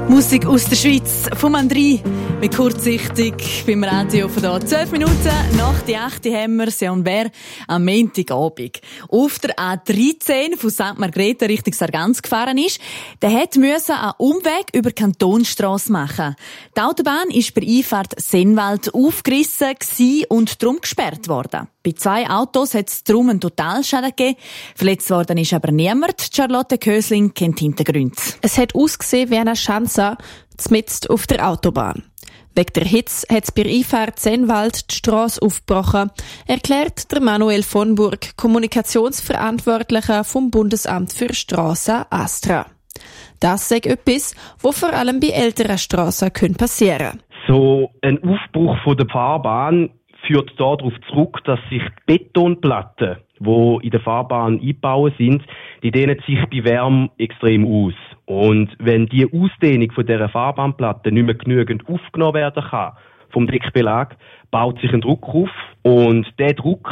Musik aus der Schweiz, vom André, mit kurzsichtig beim Radio von da. 12 Minuten nach die 8 haben wir Sion Wer am Montagabend. Auf der A13 von St. Margrethe Richtung Sargans gefahren ist, der musste einen Umweg über die Kantonstrasse machen. Die Autobahn ist bei Einfahrt Sennwald aufgerissen und darum gesperrt worden. Bei 2 Autos hat es darum einen Totalschaden gegeben. Verletzt worden ist aber niemand. Charlotte Kösling kennt die Hintergründe. Es hat ausgesehen wie eine Schanze, mitten auf der Autobahn. Wegen der Hitze hat es bei Einfahrt Sennwald die Strasse aufgebrochen, erklärt der Manuel von Burg, Kommunikationsverantwortlicher vom Bundesamt für Strassen ASTRA. Das sei etwas, was vor allem bei älteren Strassen passieren kann. So ein Aufbruch von der Fahrbahn führt darauf zurück, dass sich die Betonplatten, die in der Fahrbahn eingebaut sind, die dehnen sich bei Wärme extrem aus. Und wenn die Ausdehnung von dieser Fahrbahnplatte nicht mehr genügend aufgenommen werden kann vom Deckbelag, baut sich ein Druck auf und der Druck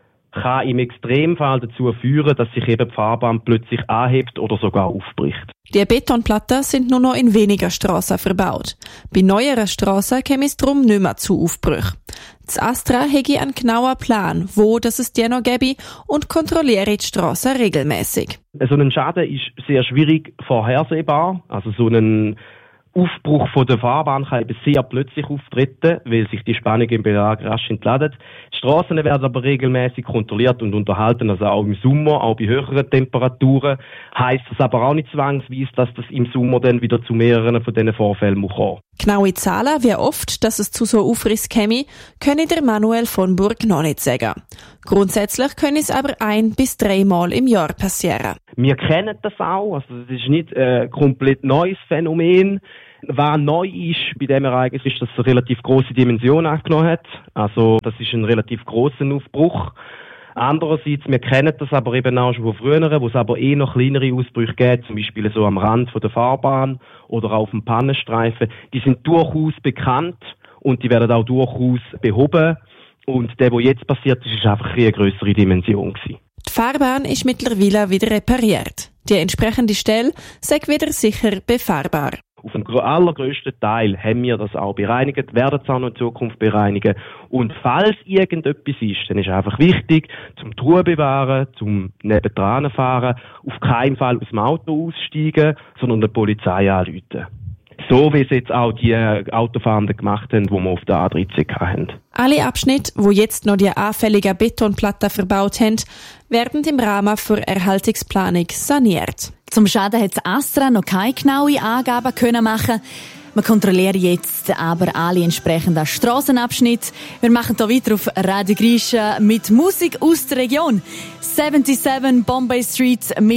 kann im Extremfall dazu führen, dass sich eben die Fahrbahn plötzlich anhebt oder sogar aufbricht. Die Betonplatten sind nur noch in weniger Strassen verbaut. Bei neueren Strassen käme es darum nicht mehr zu Aufbrüchen. Das ASTRA hätte einen genauen Plan, wo es die noch gäbe, und kontrolliere die Strassen regelmäßig. So ein Schaden ist sehr schwierig vorhersehbar. Also so ein Aufbruch von der Fahrbahn kann eben sehr plötzlich auftreten, weil sich die Spannung im Belag rasch entladen. Die Strassen werden aber regelmäßig kontrolliert und unterhalten, also auch im Sommer, auch bei höheren Temperaturen. Heisst das aber auch nicht zwangsweise, dass das im Sommer dann wieder zu mehreren von diesen Vorfällen kommen muss. Genaue Zahlen, wie oft dass es zu so Aufriss käme, könne der Manuel von Burg noch nicht sagen. Grundsätzlich könne es aber 1 bis 3 Mal im Jahr passieren. Wir kennen das auch, also das ist nicht ein komplett neues Phänomen. Was neu ist bei diesem Ereignis ist, dass es eine relativ grosse Dimension angenommen hat. Also das ist ein relativ grosser Aufbruch. Andererseits, wir kennen das aber eben auch schon von früheren, wo es aber noch kleinere Ausbrüche gibt, zum Beispiel so am Rand von der Fahrbahn oder auf dem Pannenstreifen. Die sind durchaus bekannt und die werden auch durchaus behoben. Und der jetzt passiert ist, ist einfach eine grössere Dimension gewesen. Die Fahrbahn ist mittlerweile wieder repariert. Die entsprechende Stelle sei wieder sicher befahrbar. Auf dem allergrößten Teil haben wir das auch bereinigt, werden es auch noch in Zukunft bereinigen. Und falls irgendetwas ist, dann ist einfach wichtig, zum die Ruhe bewahren, zum nebendran fahren, auf keinen Fall aus dem Auto aussteigen, sondern der Polizei anrufen. So wie es jetzt auch die Autofahrenden gemacht haben, die wir auf der A13 hatten. Alle Abschnitte, wo jetzt noch die anfälligen Betonplatten verbaut haben, werden im Rahmen der Erhaltungsplanung saniert. Zum Schaden hat das ASTRA noch keine genauen Angaben können machen. Wir kontrollieren jetzt aber alle entsprechenden Strassenabschnitte. Wir machen hier weiter auf Radio Grisha mit Musik aus der Region. 77 Bombay Street mit